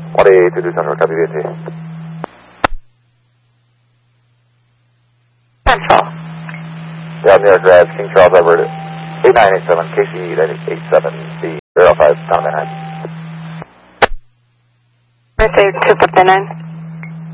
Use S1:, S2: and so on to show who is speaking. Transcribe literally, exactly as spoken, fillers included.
S1: one eight two two Central, copy V A T.
S2: Central.
S1: Yeah, New York Drive, King Charles Edward, eight nine eight seven, K C E eight seven B zero five, Donovan nine.
S2: Mercedes two fifty-nine.